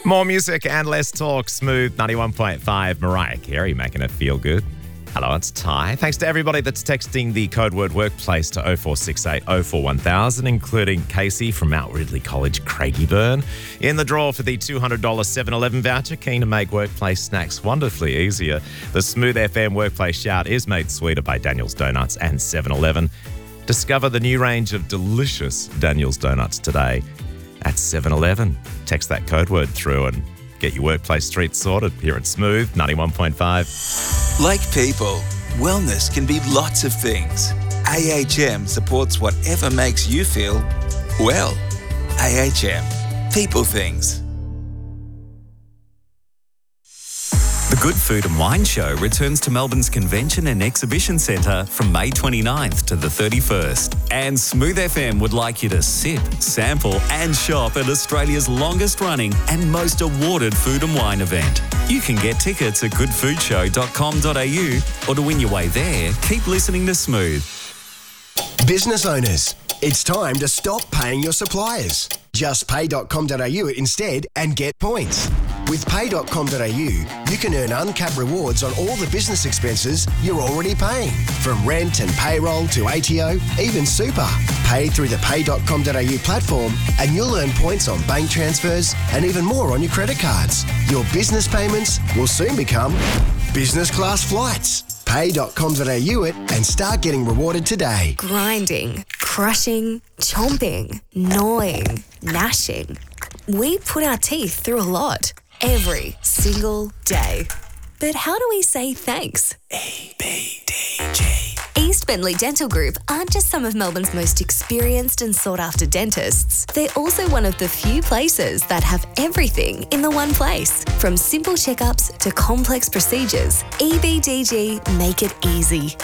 More music and less talk. Smooth 91.5. Mariah Carey making it feel good. Hello, it's Ty. Thanks to everybody that's texting the code word workplace to 0468 041000, including Casey from Mount Ridley College, Craigieburn. In the draw for the $200 7-Eleven voucher, keen to make workplace snacks wonderfully easier. The Smooth FM Workplace Shout is made sweeter by Daniel's Donuts and 7-Eleven. Discover the new range of delicious Daniel's Donuts today at 7-Eleven. Text that code word through and get your workplace street sorted here at Smooth 91.5. Like people, wellness can be lots of things. AHM supports whatever makes you feel well. AHM. People things. The Good Food and Wine Show returns to Melbourne's Convention and Exhibition Centre from May 29th to the 31st. And Smooth FM would like you to sip, sample and shop at Australia's longest running and most awarded food and wine event. You can get tickets at goodfoodshow.com.au, or to win your way there, keep listening to Smooth. Business owners, it's time to stop paying your suppliers. Just pay.com.au instead and get points. With pay.com.au, you can earn uncapped rewards on all the business expenses you're already paying. From rent and payroll to ATO, even super. Pay through the pay.com.au platform and you'll earn points on bank transfers and even more on your credit cards. Your business payments will soon become business class flights. Pay.com.au it and start getting rewarded today. Grinding, crushing, chomping, gnawing, gnashing. We put our teeth through a lot every single day. But how do we say thanks? EBDG. East Bentley Dental Group aren't just some of Melbourne's most experienced and sought-after dentists. They're also one of the few places that have everything in the one place. From simple checkups to complex procedures, EBDG make it easy.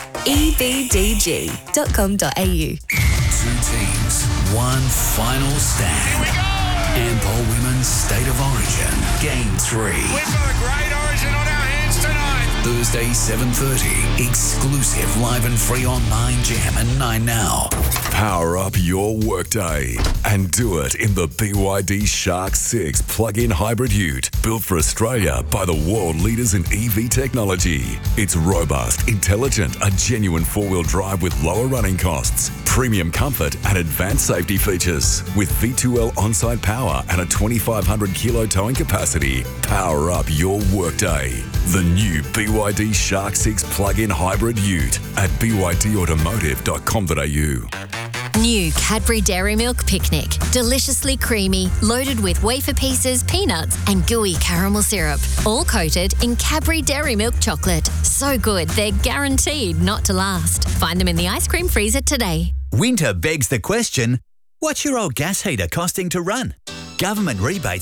ebdg.com.au. 2 teams, one final stand. Here we go! Ampol Women's State of Origin, Game 3. We've got a great origin on our hands tonight. Thursday, 7:30. Exclusive live and free on 9Jam and 9Now. Power up your workday and do it in the BYD Shark 6 plug-in hybrid ute, built for Australia by the world leaders in EV technology. It's robust, intelligent, a genuine four-wheel drive with lower running costs, premium comfort and advanced safety features. With V2L on-site power and a 2,500 kilo towing capacity, power up your workday. The new BYD Shark 6 plug-in hybrid ute at bydautomotive.com.au. New Cadbury Dairy Milk Picnic. Deliciously creamy, loaded with wafer pieces, peanuts and gooey caramel syrup. All coated in Cadbury Dairy Milk chocolate. So good, they're guaranteed not to last. Find them in the ice cream freezer today. Winter begs the question, what's your old gas heater costing to run? Government rebates